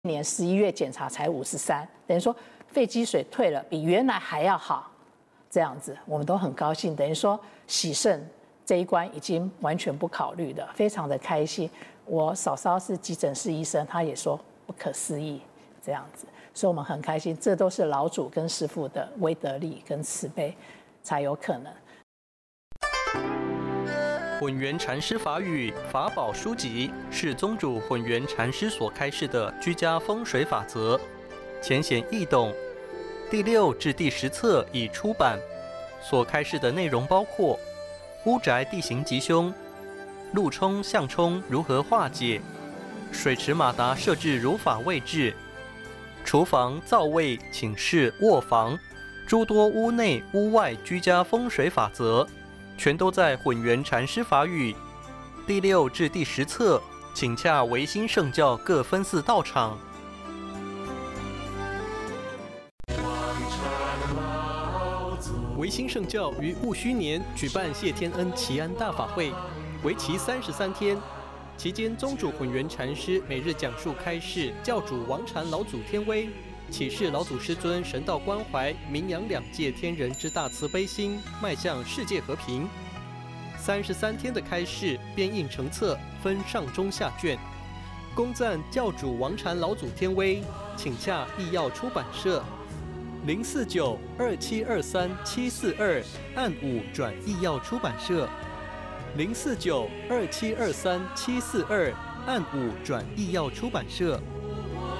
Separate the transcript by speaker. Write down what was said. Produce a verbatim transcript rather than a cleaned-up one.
Speaker 1: 年十一月检查才五十三，等于说肺积水退了，比原来还要好，这样子我们都很高兴。等于说洗肾这一关已经完全不考虑了，非常的开心。我嫂嫂是急诊室医生，她也说不可思议这样子，所以我们很开心。这都是老主跟师父的威德力跟慈悲才有可能。
Speaker 2: 混元禅师法语法宝书籍是宗主混元禅师所开示的居家风水法则，浅显易懂。第六至第十册已出版，所开示的内容包括屋宅地形吉凶、路冲向冲如何化解、水池马达设置如法位置、厨房、灶位、寝室、卧房诸多屋内屋外居家风水法则，全都在混元禅师法语第六至第十册，请洽维新圣教各分寺道场。维新圣教于戊戌年举办谢天恩祈安大法会，为期三十三天。期间，宗主混元禅师每日讲述开示教主王禅老祖天威，启示老祖师尊神道关怀，名扬两界天人之大慈悲心，迈向世界和平。三十三天的开示编印成册，分上中下卷，恭赞教主王禅老祖天威，请洽义耀出版社。零四九二七二三七四二按五转义耀出版社，零四九二七二三七四二按五转义耀出版社。